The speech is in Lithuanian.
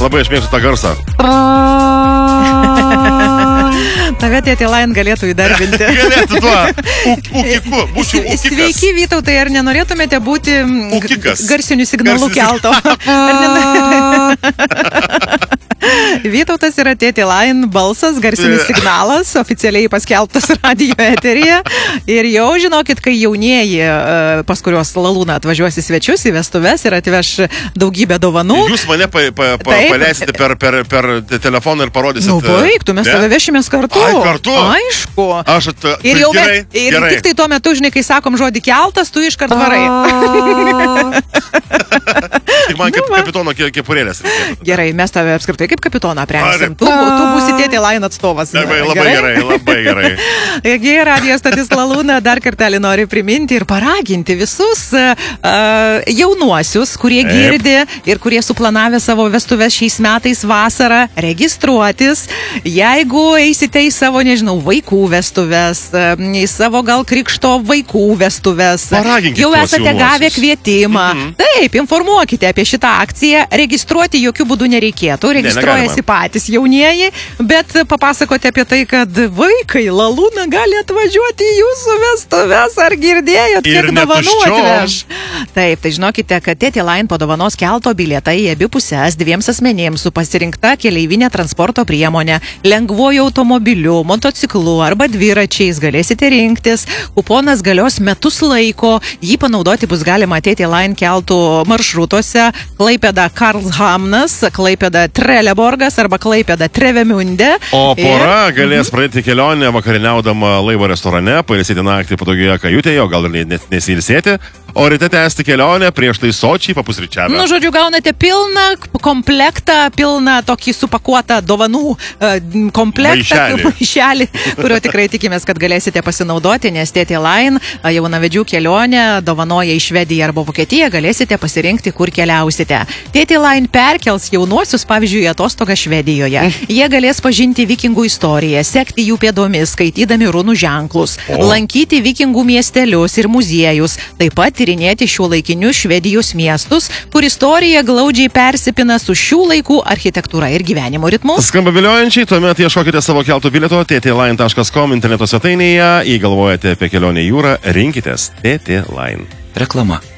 Labai aš mėgstu tą garsą. Tave Tėtė Line galėtų įdarbinti. Galėtų tuo. Ūkiku. Būčiau ūkikas. Sveiki, Vytautai, ar nenorėtumėte būti Ūkikas. garsinių signalų kelto? Vytautas yra Tėtė Line balsas, garsinis signalas, oficialiai paskelbtas radio eteryje. Ir jau žinokit, kai jaunieji, pas kuriuos Lalūna atvažiuosi svečius į vestuves ir atveš daugybę dovanų. Jūs mane paleisite per telefoną ir parodysit. Nu, baigtų, mes tave vešimės kartu. Ai, kartu? Aišku. Ir jau gerai. Tik tai tuo metu, žinai, kai sakom žodį keltas, tu iškart varai. Tik man kaip kapitono kepurėlės reikėtų. Gerai, mes tave apskritai kaip kapitoną aprengsim. Tu būsi Tėtė Line atstovas. Labai gerai. Radio stotis Lalūna dar kartelį noriu priminti ir paraginti visus jaunuosius, kurie girdi ir kurie suplanavę savo vestuves šiais metais vasarą, registruotis. Jeigu eisite į savo, nežinau, vaikų vestuves, į savo gal krikšto vaikų vestuves, jau esate gavę kvietimą. Taip, informuokite apie šitą akciją. Registruoti jokių būdų nereikėtų. Registruojasi patys jaunieji, bet papasakoti apie tai, kad vaikai Lalūna gali atvažiuoti į jūsų vestuves. Ar girdėjot, kiek dovanų atveš? Taip, tai žinokite, kad Tėtė Line padovanos kelto bilietą į abi pusės 2 asmenėms su pasirinkta keleivinė transporto priemonė, lengvuoju automobiliu, motociklu arba dviračiais galėsite rinktis. Kuponas galios metus laiko. Jį panaudoti bus galima Tėtė Line keltų maršrutuose Klaipėda Karlshamnas, Klaipėda Trelleborgas arba Klaipėda Trevemünde. O pora galės pradėti kelionę vakariniaudama laivo restorane, pailsėti naktį patogioje kajutėje, o gal ir nesilsėti. O ryte tęsti kelionę prieš tai sočiai papusryčiavę. Nu, žodžiu, gaunate pilną komplektą, pilną tokį supakuotą dovanų maišelį, kurio tikrai tikimės, kad galėsite pasinaudoti, nes Tėtė Line jaunavedžių kelionę dovanoja į Švediją arba Vokietiją, galėsite pasirinkti, kur keliausite. Tėtė Line perkels jaunuosius, pavyzdžiui, atostogą Švedijoje. Jie galės pažinti vikingų istoriją, sekti jų pėdomis, skaitydami runų ženklus, lankyti vikingų miestelius ir muziejus, taip pat tyrinėti šiuolaikinius Švedijos miestus, kur istorija glaudžiai persipina su šių laikų architektūra ir gyvenimo ritmu. Skamba viliojančiai, tuomet ieškokite savo keltų bilieto ttline.com interneto svetainėje. Jei galvojate apie kelionę į jūrą, rinkitės Tėtė Line. Reklama.